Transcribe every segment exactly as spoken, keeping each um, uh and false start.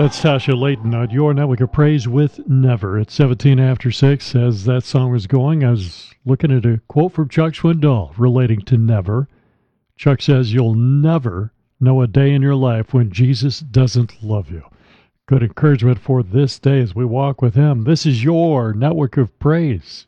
That's Tasha Layton on your network of praise with Never. It's seventeen after six. As that song was going, I was looking at a quote from Chuck Swindoll relating to Never. Chuck says, "You'll never know a day in your life when Jesus doesn't love you." Good encouragement for this day as we walk with him. This is your network of praise.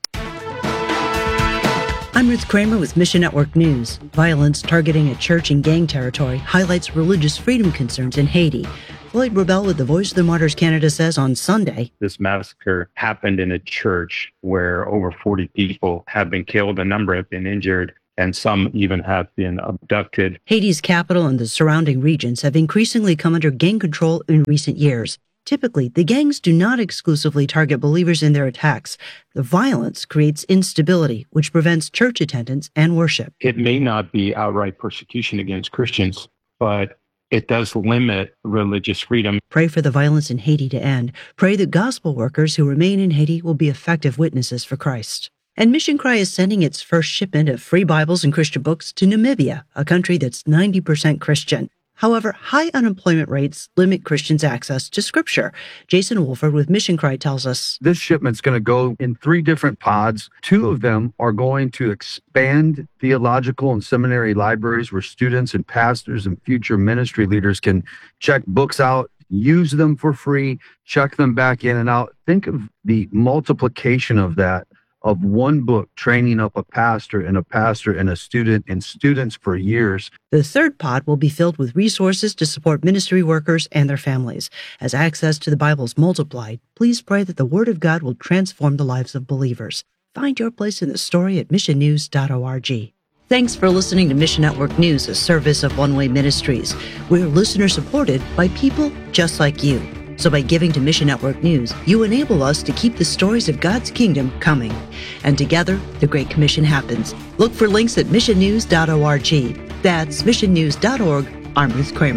I'm Ruth Kramer with Mission Network News. Violence targeting a church in gang territory highlights religious freedom concerns in Haiti. Floyd Rebel with the Voice of the Martyrs Canada says on Sunday, this massacre happened in a church where over forty people have been killed, a number have been injured, and some even have been abducted. Haiti's capital and the surrounding regions have increasingly come under gang control in recent years. Typically, the gangs do not exclusively target believers in their attacks. The violence creates instability, which prevents church attendance and worship. It may not be outright persecution against Christians, but it does limit religious freedom. Pray for the violence in Haiti to end. Pray that gospel workers who remain in Haiti will be effective witnesses for Christ. And Mission Cry is sending its first shipment of free Bibles and Christian books to Namibia, a country that's ninety percent Christian. However, high unemployment rates limit Christians' access to Scripture. Jason Wolford with Mission Cry tells us, this shipment's going to go in three different pods. Two of them are going to expand theological and seminary libraries where students and pastors and future ministry leaders can check books out, use them for free, check them back in and out. Think of the multiplication of that, of one book training up a pastor and a pastor and a student and students for years. The third pod will be filled with resources to support ministry workers and their families. As access to the Bible is multiplied, please pray that the Word of God will transform the lives of believers. Find your place in the story at mission news dot org. Thanks for listening to Mission Network News, a service of One Way Ministries. We're listener-supported by people just like you. So by giving to Mission Network News, you enable us to keep the stories of God's kingdom coming. And together, the Great Commission happens. Look for links at mission news dot org. That's mission news dot org. I'm Ruth Kramer.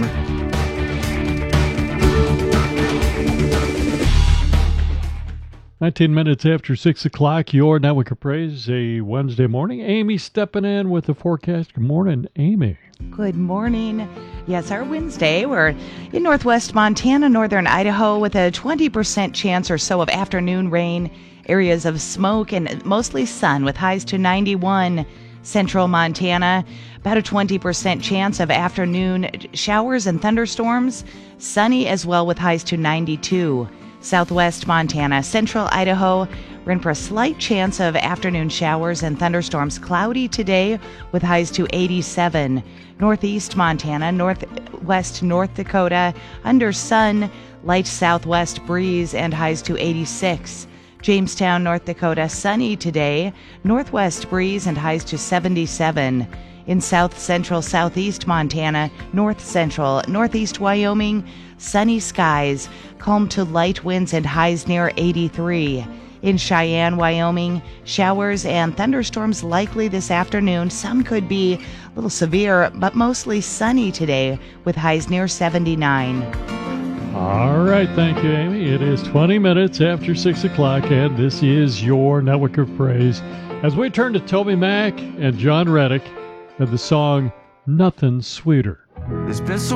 nineteen minutes after six o'clock, your Network of Praise, a Wednesday morning. Amy stepping in with the forecast. Good morning, Amy. Good morning. Yes, our Wednesday, we're in northwest Montana, northern Idaho, with a twenty percent chance or so of afternoon rain, areas of smoke, and mostly sun with highs to ninety-one. Central Montana, about a twenty percent chance of afternoon showers and thunderstorms, sunny as well with highs to ninety-two. Southwest Montana, central Idaho, we're in for a slight chance of afternoon showers and thunderstorms, cloudy today with highs to eighty-seven. Northeast Montana, northwest North Dakota, under sun, light southwest breeze and highs to eighty-six. Jamestown, North Dakota, sunny today, northwest breeze and highs to seventy-seven. In south central southeast Montana, north central, northeast Wyoming, sunny skies, calm to light winds and highs near eighty-three. In Cheyenne, Wyoming, showers and thunderstorms likely this afternoon. Some could be a little severe, but mostly sunny today with highs near seventy-nine. All right, thank you, Amy. It is twenty minutes after six o'clock, and this is your Network of Praise. As we turn to Toby Mac and John Reddick and the song Nothing Sweeter. It's been so